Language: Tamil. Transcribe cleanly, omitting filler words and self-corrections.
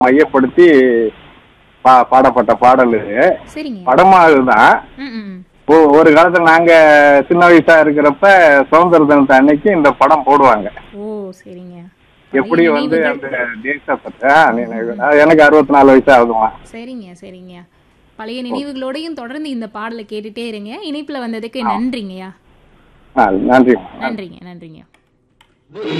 மையப்படுத்தி பாடப்பட்ட பாடல் இது. சரிங்க. படமா அதுதான். ம், ம், ம். ஒரு காலத்துல நாங்க சின்ன வயசா இருக்கிறப்ப சுதந்திர தினத்தை அன்னைக்கு இந்த படம் போடுவாங்க. ஓ, சரிங்க. எப்படி பழைய வந்து நினைவுகள். அந்த தேசப்பட்ட எனக்கு 64 வயசு ஆகுதுமா. சரிங்க, சரிங்க. பழைய நினைவுகளோடையும் தொடர்ந்து இந்த பாடலை கேட்டுட்டே இருங்க. இணைப்புல வந்ததுக்கு நன்றிங்கய்யா. நன்றி. நன்றிங்க, நன்றிங்க.